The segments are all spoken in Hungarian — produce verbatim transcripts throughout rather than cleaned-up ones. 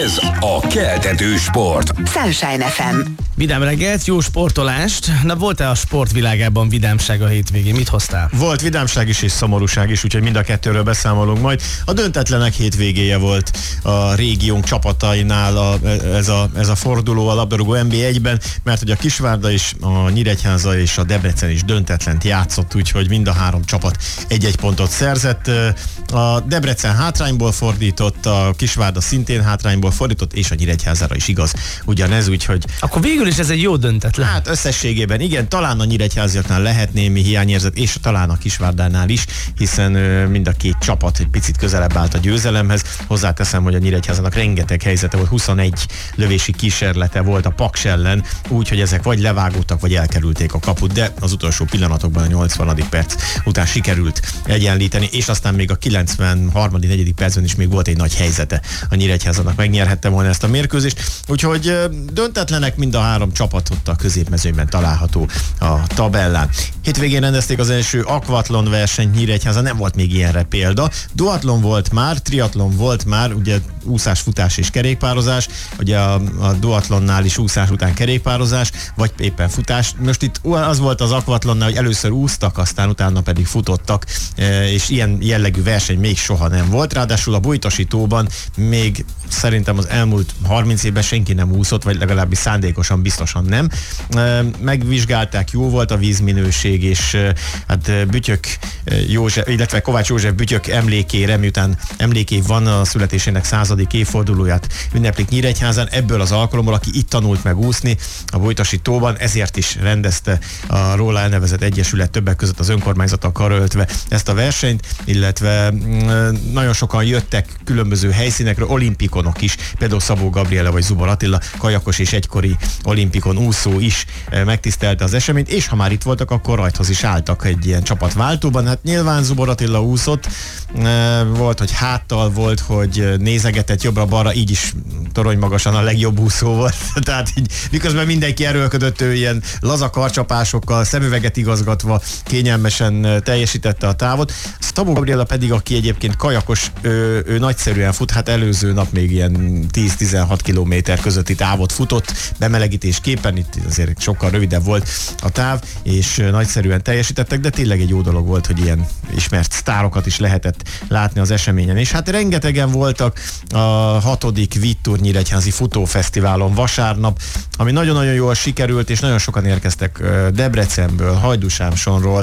Ez a keltető sport. Sunshine ef em. Vidám reggelt, jó sportolást. Na, volt-e a sportvilágában vidámság a hétvégén? Mit hoztál? Volt vidámság is és szomorúság is, úgyhogy mind a kettőről beszámolunk majd. A döntetlenek hétvégéje volt a régiónk csapatainál a, ez, a, ez a forduló a labdarúgó en bé egyben, mert hogy a Kisvárda is, a Nyíregyháza és a Debrecen is döntetlent játszott, úgyhogy mind a három csapat egy-egy pontot szerzett. A Debrecen hátrányból fordított, a Kisvárda szintén hátrányból fordított, és a Nyíregyházára is igaz ugyanez, úgyhogy... Akkor végül is ez egy jó döntetlen. Hát összességében igen, talán a nyíregyháziaknál lehet némi hiányérzet, és talán a Kisvárdánál is, hiszen mind a két csapat egy picit közelebb állt a győzelemhez. Hozzáteszem, hogy a Nyíregyházának rengeteg helyzete volt, huszonegy lövési kísérlete volt a Paks ellen, úgyhogy ezek vagy levágódtak, vagy elkerülték a kaput, de az utolsó pillanatokban a nyolcvanadik perc után sikerült egyenlíteni, és aztán még a kilencvenharmadik negyedik percben is még volt egy nagy helyzete a Nyíregyházának, megnyerhette volna ezt a mérkőzést, úgyhogy döntetlenek mind a három csapat ott a középmezőnyben található a tabellán. Hétvégén rendezték az első akvatlon versenyt Nyíregyháza, nem volt még ilyenre példa. Duatlon volt már, triatlon volt már, ugye úszás, futás és kerékpározás, ugye a, a duatlonnál is úszás után kerékpározás, vagy éppen futás. Most itt az volt az akvatlonnál, hogy először úsztak, aztán utána pedig futottak, és ilyen jellegű verseny még soha nem volt. Ráadásul a Bújtosi tóban még szerintem az elmúlt harminc évben senki nem úszott, vagy legalábbis szándékosan biztosan nem. Megvizsgálták, jó volt a vízminőség, és hát Bütyök József, illetve Kovács József Bütyök emlékére, miután emlékév van, a születésének századik évfordulóját ünneplik Nyíregyházán, ebből az alkalommal, aki itt tanult meg úszni a Bújtosi tóban, ezért is rendezte a róla elnevezett egyesület többek között az önkormányzattal karöltve ezt a versenyt, illetve nagyon sokan jöttek különböző helyszínekről, olimpikonok is, például Szabó Gabriela vagy Zubor Attila, kajakos és egykori olimpikon úszó is megtisztelte az eseményt, és ha már itt voltak, akkor rajthoz is álltak egy ilyen csapatváltóban. Hát nyilván Zubor Attila úszott, volt, hogy háttal, volt, hogy nézegetett jobbra-balra, így is torony magasan a legjobb úszó volt. Tehát így, miközben mindenki erőlködött, ő ilyen laza karcsapásokkal, szemüveget igazgatva kényelmesen teljesítette a távot. Szabó Gabriela pedig, aki egyébként kajakos, ő, ő nagyszerűen fut, hát előző nap még ilyen tíz-tizenhat kilométer közötti távot futott, bemelegítésképpen, itt azért sokkal rövidebb volt a táv, és nagyszerűen teljesítettek, de tényleg egy jó dolog volt, hogy ilyen ismert sztárokat is lehetett látni az eseményen. És hát rengetegen voltak a hatodik Vittur Nyíregyházi Futófesztiválon vasárnap, ami nagyon-nagyon jól sikerült, és nagyon sokan érkeztek Debrecenből, Hajdúsámsonról,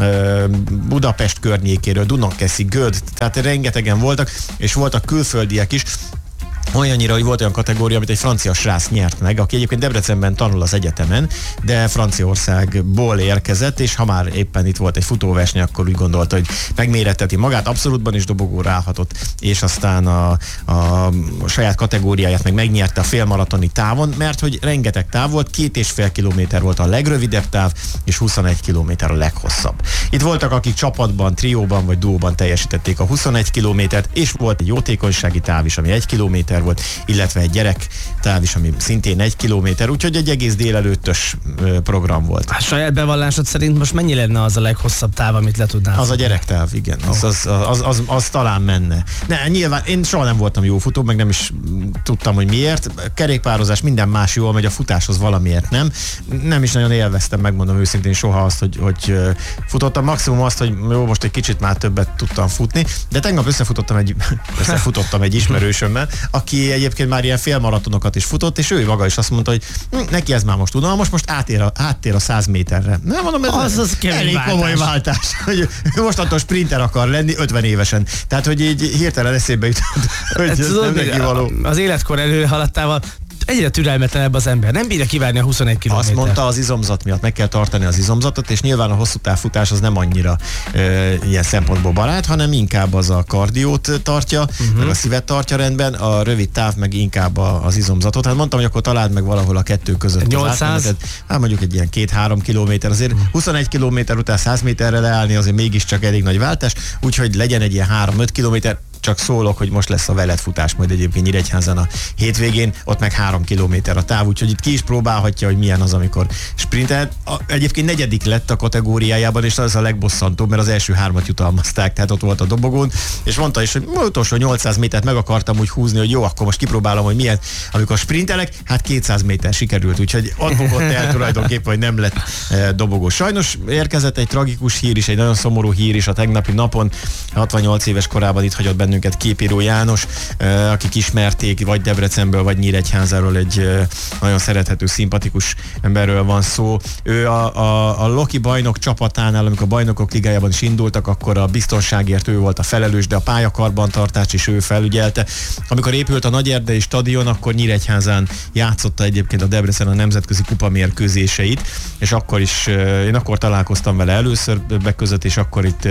Budapest környékéről, Dunakeszi, Göd, tehát rengetegen voltak, és voltak külföldiek is, olyannyira, hogy volt olyan kategória, amit egy francia srác nyert meg, aki egyébként Debrecenben tanul az egyetemen, de Franciaországból érkezett, és ha már éppen itt volt egy futóverseny, akkor úgy gondolta, hogy megméretteti magát, abszolútban is dobogóra állhatott, és aztán a, a, a saját kategóriáját meg megnyerte a félmaratoni távon, mert hogy rengeteg táv volt, két és fél kilométer volt a legrövidebb táv, és huszonegy kilométer a leghosszabb. Itt voltak, akik csapatban, trióban vagy duóban teljesítették a huszonegy kilométert, és volt egy jótékonysági táv is, ami egy kilométer volt, illetve egy gyerek táv is, ami szintén egy kilométer, úgyhogy egy egész délelőttös program volt. A saját bevallásod szerint most mennyi lenne az a leghosszabb táv, amit le tudnál? Az a gyerektáv, igen. Az, az, az, az, az talán menne. Ne, nyilván én soha nem voltam jó futó, meg nem is tudtam, hogy miért. Kerékpározás, minden más jól megy, a futáshoz valamiért nem. Nem is nagyon élveztem, megmondom őszintén soha azt, hogy, hogy futottam. Maximum azt, hogy jó, most egy kicsit már többet tudtam futni, de tegnap összefutottam egy, összefutottam egy ismerősömmel, aki egyébként már ilyen félmaratonokat is futott, és ő maga is azt mondta, hogy hm, neki ez már most unalmas, most átér a, áttér a száz méterre. Nem mondom, ez az, az elég váltás. komoly váltás, hogy ő mostantól sprinter akar lenni ötven évesen. Tehát, hogy így hirtelen eszébe jutott, hogy ez nem neki való. Az életkor előre haladtával egyre türelmetlenebb az ember. Nem bírja kivárni a huszonegy kilométert. Azt mondta, az izomzat miatt meg kell tartani az izomzatot, és nyilván a hosszú távfutás az nem annyira e, ilyen szempontból barát, hanem inkább az a kardiót tartja, uh-huh. meg a szívet tartja rendben, a rövid táv meg inkább a, az izomzatot. Hát mondtam, hogy akkor találd meg valahol a kettő között. nyolcszáz? Hát mondjuk egy ilyen két-három kilométer, azért uh-huh. huszonegy kilométer után száz méterre leállni azért mégiscsak elég nagy váltás, úgyhogy legyen egy ilyen három-öt kilométer. csak szólok, hogy most lesz a veletfutás majd egyébként Nyíregyházan a hétvégén, ott meg három kilométer a táv, úgyhogy itt ki is próbálhatja, hogy milyen az, amikor sprintel. Egyébként negyedik lett a kategóriájában, és az a legbosszantóbb, mert az első hármat jutalmazták, tehát ott volt a dobogón, és mondta is, hogy utolsó nyolcszáz métert meg akartam úgy húzni, hogy jó, akkor most kipróbálom, hogy milyen, amikor sprintelek, hát kétszáz méter sikerült, úgyhogy ott bukott el tulajdonképpen, hogy nem lett e, dobogó. Sajnos érkezett egy tragikus hír is, egy nagyon szomorú hír is a tegnapi napon. hatvannyolc éves korában itt hagyott bennünket Képíró János, e, akik ismerték, vagy Debrecenből, vagy Nyíregyházáról, egy e, nagyon szerethető, szimpatikus emberről van szó. Ő a, a, a Loki bajnok csapatánál, amikor a bajnokok ligájában is indultak, akkor a biztonságért ő volt a felelős, de a pályakarbantartást is ő felügyelte. Amikor épült a Nagyerdei stadion, akkor Nyíregyházán játszotta egyébként a Debrecen a nemzetközi kupa mérkőzéseit, és akkor is, én akkor találkoztam vele először többek között, és akkor itt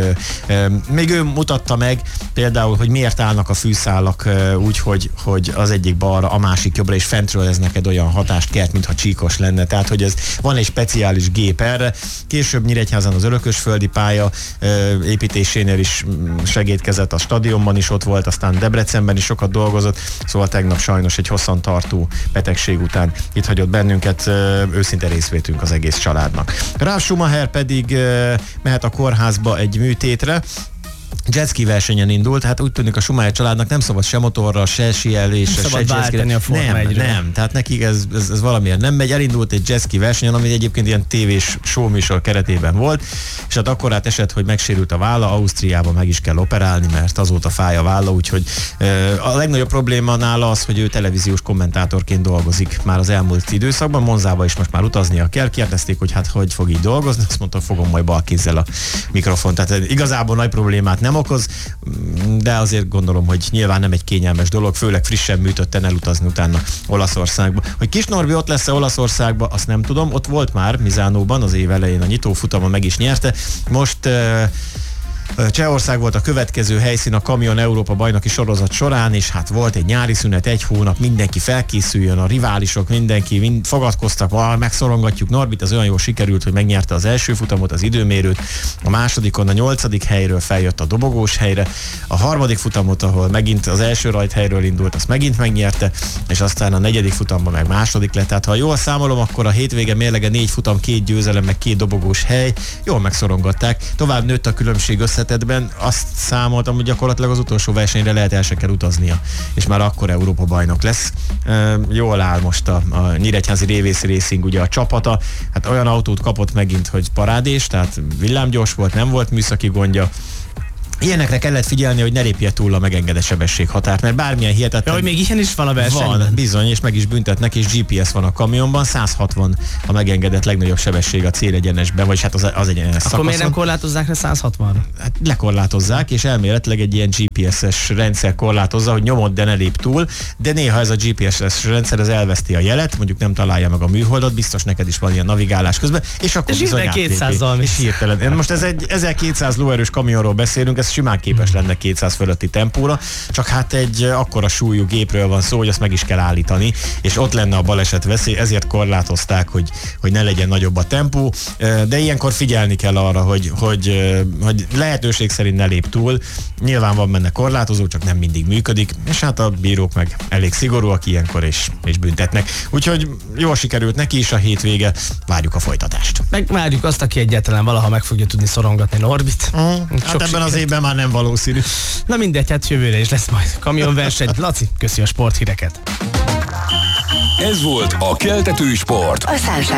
még ő mutatta meg például, hogy miért állnak a fűszálak úgy, hogy, hogy az egyik balra, a másik jobbra, és fentről ez neked olyan hatást kelt, mintha csíkos lenne. Tehát, hogy ez van egy speciális gép erre. Később Nyíregyházán az örökösföldi pálya építésénél is segédkezett, a stadionban is ott volt, aztán Debrecenben is sokat dolgozott, szóval tegnap sajnos egy hosszantartó betegség után itt hagyott bennünket, őszinte részvétünk az egész családnak. Ralf Schumacher pedig mehet a kórházba egy műtétre. Jetski versenyen indult, hát úgy tűnik a Schumacher családnak nem szabad se motorra, se síelésre, se jetski. A Forma nem, egyről. nem, tehát nekik ez, ez, ez valamilyen nem megy. Elindult egy jetski versenyen, ami egyébként ilyen tévés showműsor keretében volt, és hát akkor át esett, hogy megsérült a válla, Ausztriában meg is kell operálni, mert azóta fáj a válla, úgyhogy a legnagyobb probléma nála az, hogy ő televíziós kommentátorként dolgozik már az elmúlt időszakban, Monzába is most már utaznia kell. Kérdezték, hogy hát hogy fog így dolgozni, azt mondta, fogom majd balkézzel a mikrofont. Tehát igazából nagy problémát nem okoz, de azért gondolom, hogy nyilván nem egy kényelmes dolog, főleg frissen műtötten elutazni utána Olaszországba. Hogy Kis Norbi ott lesz-e Olaszországba, azt nem tudom, ott volt már Misánóban az év elején a nyitófutama, meg is nyerte. Most uh, Csehország volt a következő helyszín a Kamion Európa bajnoki sorozat során, és hát volt egy nyári szünet, egy hónap, mindenki felkészüljön, a riválisok, mindenki mind fogadkoztak, ah, megszorongatjuk Norbit, az olyan jól sikerült, hogy megnyerte az első futamot, az időmérőt, a másodikon a nyolcadik helyről feljött a dobogós helyre, a harmadik futamot, ahol megint az első rajt helyről indult, azt megint megnyerte, és aztán a negyedik futamban meg második lett. Tehát ha jól számolom, akkor a hétvége mérlege négy futam, két győzelem, meg két dobogós hely, jól megszorongatták, tovább nőtt a különbség össze. Azt számoltam, hogy gyakorlatilag az utolsó versenyre lehet el se kell utaznia, és már akkor Európa bajnok lesz. E, jól áll most a, a Nyíregyházi Révész Racing, ugye a csapata, hát olyan autót kapott megint, hogy parádés, tehát villámgyors volt, nem volt műszaki gondja. Ilyenekre kellett figyelni, hogy ne lépje túl a megengedett sebességhatárt, mert bármilyen hihetetlen... Ja, hogy még ilyen is van a versenyben? Van, bizony, és meg is büntetnek, és gé pé es van a kamionban, száz hatvan a megengedett legnagyobb sebesség a célegyenesben, vagyis hát az, az egyenes szakaszon. Akkor miért nem korlátozzák le száz hatvanra? Hát lekorlátozzák, és elméletileg egy ilyen gé pé es-es rendszer korlátozza, hogy nyomod, de ne lép túl, de néha ez a gé pé es-es rendszer ez elveszti a jelet, mondjuk nem találja meg a műholdat, biztos neked is van ilyen navigálás közben, és akkor és bizony kétszázzal és hirtelen. Most ez egy ezerkétszáz lóerős kamionról beszélünk, ez simán képes lenne kétszáz fölötti tempóra, csak hát egy akkora súlyú gépről van szó, hogy azt meg is kell állítani, és ott lenne a baleset veszély, ezért korlátozták, hogy, hogy ne legyen nagyobb a tempó, de ilyenkor figyelni kell arra, hogy, hogy, hogy lehetőség szerint ne lép túl. Nyilván van benne korlátozó, csak nem mindig működik, és hát a bírók meg elég szigorúak ilyenkor, és, és büntetnek. Úgyhogy jól sikerült neki is a hétvége, várjuk a folytatást. Megvárjuk azt, aki egyáltalán valaha meg fogja tudni szorongatni Norbit. Mm, hát ebben az évben már nem valószínű. Na mindegy, hát jövőre is lesz majd kamionverseny. Laci, köszi a sporthíreket. Ez volt a Keltető Sport. A Sunshine